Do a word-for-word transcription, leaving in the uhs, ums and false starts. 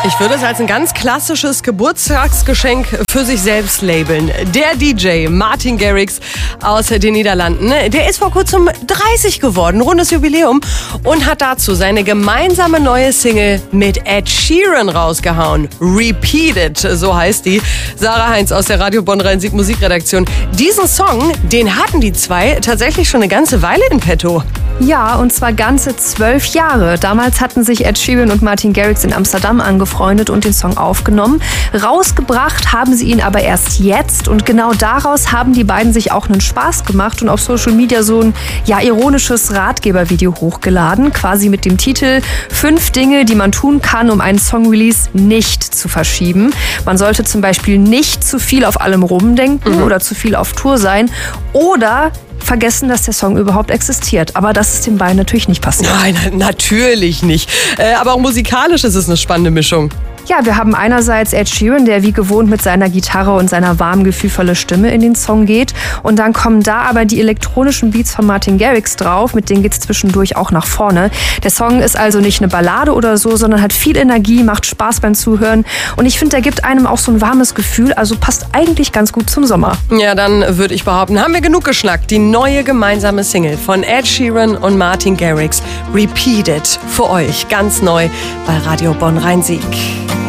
Ich würde es als ein ganz klassisches Geburtstagsgeschenk für sich selbst labeln. Der D J Martin Garrix aus den Niederlanden, der ist vor kurzem dreißig geworden, rundes Jubiläum, und hat dazu seine gemeinsame neue Single mit Ed Sheeran rausgehauen. Repeat It, so heißt die. Sarah Heinz aus der Radio Bonn Rhein-Sieg Musikredaktion. Diesen Song, den hatten die zwei tatsächlich schon eine ganze Weile in petto. Ja, und zwar ganze zwölf Jahre. Damals hatten sich Ed Sheeran und Martin Garrix in Amsterdam angefreundet und den Song aufgenommen. Rausgebracht haben sie ihn aber erst jetzt, und genau daraus haben die beiden sich auch einen Spaß gemacht und auf Social Media so ein ja, ironisches Ratgebervideo hochgeladen, quasi mit dem Titel Fünf Dinge, die man tun kann, um einen Song-Release nicht zu verschieben. Man sollte zum Beispiel nicht zu viel auf allem rumdenken mhm. oder zu viel auf Tour sein oder vergessen, dass der Song überhaupt existiert. Aber das ist den beiden natürlich nicht passiert. Nein, natürlich nicht. Äh, aber auch musikalisch ist es eine spannende Mischung. Ja, wir haben einerseits Ed Sheeran, der wie gewohnt mit seiner Gitarre und seiner warmen, gefühlvollen Stimme in den Song geht. Und dann kommen da aber die elektronischen Beats von Martin Garrix drauf. Mit denen geht es zwischendurch auch nach vorne. Der Song ist also nicht eine Ballade oder so, sondern hat viel Energie, macht Spaß beim Zuhören. Und ich finde, der gibt einem auch so ein warmes Gefühl. Also passt eigentlich ganz gut zum Sommer. Ja, dann würde ich behaupten, haben wir genug geschnackt. Die neue gemeinsame Single von Ed Sheeran und Martin Garrix. Repeat It für euch ganz neu bei Radio Bonn Rhein-Sieg.